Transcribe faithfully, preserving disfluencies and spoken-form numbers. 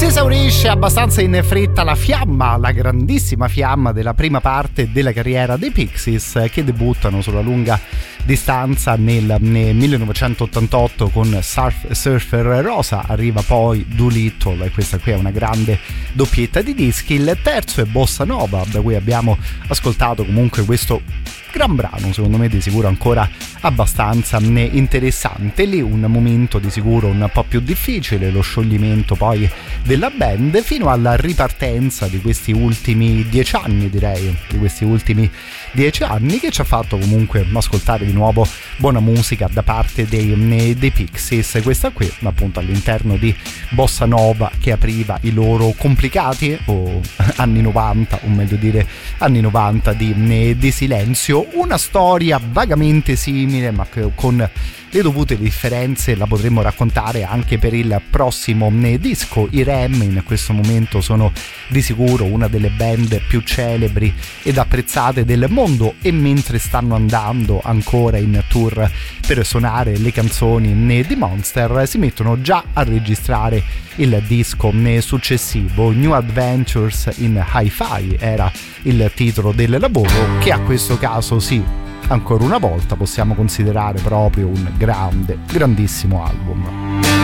Si esaurisce abbastanza in fretta la fiamma, la grandissima fiamma della prima parte della carriera dei Pixies, che debuttano sulla lunga distanza nel, nel millenovecentottantotto con Surf, Surfer Rosa. Arriva poi Doolittle, e questa qui è una grande doppietta di dischi. Il terzo è Bossa Nova, da cui abbiamo ascoltato comunque questo gran brano, secondo me di sicuro ancora abbastanza interessante. Lì un momento di sicuro un po' più difficile, lo scioglimento poi della band, fino alla ripartenza di questi ultimi dieci anni, direi, di questi ultimi dieci anni, che ci ha fatto comunque ascoltare di nuovo buona musica da parte dei, dei Pixies. Questa qui appunto all'interno di Bossa Nova, che apriva i loro complicati o anni novanta, o meglio dire anni novanta di, di silenzio. Una storia vagamente simile, ma che con le dovute differenze la potremmo raccontare anche per il prossimo disco. I Rem in questo momento sono di sicuro una delle band più celebri ed apprezzate del mondo, e mentre stanno andando ancora in tour per suonare le canzoni di Monster, si mettono già a registrare il disco successivo. New Adventures in Hi-Fi era il titolo del lavoro, che a questo caso sì, ancora una volta possiamo considerare proprio un grande, grandissimo album.